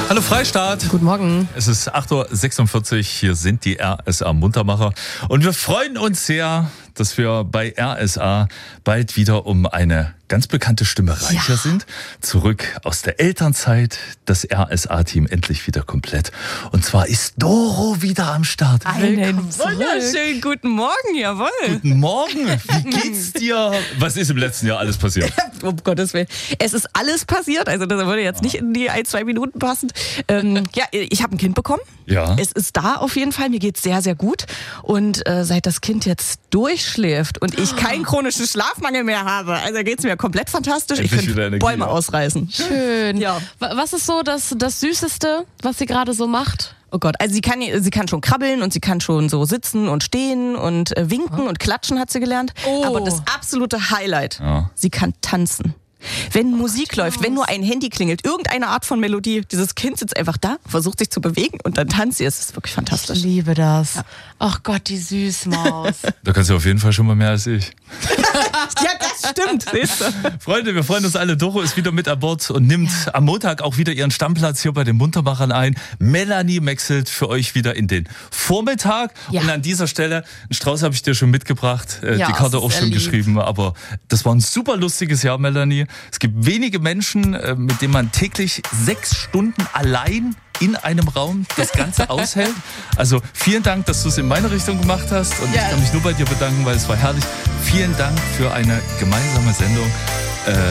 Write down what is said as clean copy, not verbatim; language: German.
Hallo Freistaat. Guten Morgen. Es ist 8.46 Uhr, hier sind die RSA Muntermacher und wir freuen uns sehr, dass wir bei RSA bald wieder um eine ganz bekannte Stimme reicher sind. Zurück aus der Elternzeit, das RSA-Team endlich wieder komplett. Und zwar ist Doro wieder am Start. Einen wunderschönen guten Morgen, jawohl. Guten Morgen, wie geht's dir? Was ist im letzten Jahr alles passiert? Um Gottes Willen. Es ist alles passiert, also das würde jetzt nicht in die 1-2 Minuten passen. Ich habe ein Kind bekommen. Ja. Es ist da auf jeden Fall, mir geht's sehr, sehr gut. Und seit das Kind jetzt durchschläft und ich keinen chronischen Schlafmangel mehr habe, also geht's mir komplett fantastisch. Endlich Ich wieder könnte Energie, Bäume ja. ausreißen. Schön. Ja. Was ist so das Süßeste, was sie gerade so macht? Oh Gott, also sie kann schon krabbeln und sie kann schon so sitzen und stehen und winken und klatschen hat sie gelernt. Oh. Aber das absolute Highlight, Ja. sie kann tanzen. Wenn Musik läuft, wenn nur ein Handy klingelt, irgendeine Art von Melodie, dieses Kind sitzt einfach da, versucht sich zu bewegen und dann tanzt sie. Es ist wirklich fantastisch. Ich liebe das. Ach Gott, die Süßmaus. Da kannst du auf jeden Fall schon mal mehr als ich. Ja, das stimmt. Siehst du? Freunde, wir freuen uns alle. Doro ist wieder mit an Bord und nimmt am Montag auch wieder ihren Stammplatz hier bei den Muntermachern ein. Melanie wechselt für euch wieder in den Vormittag. Ja. Und an dieser Stelle, einen Strauß habe ich dir schon mitgebracht, Ja, die Karte das auch ist schon lieb. geschrieben. Aber das war ein super lustiges Jahr, Melanie. Es gibt wenige Menschen, mit denen man täglich 6 Stunden allein in einem Raum das Ganze aushält. Also vielen Dank, dass du es in meine Richtung gemacht hast. Und ich kann mich nur bei dir bedanken, weil es war herrlich. Vielen Dank für eine gemeinsame Sendung.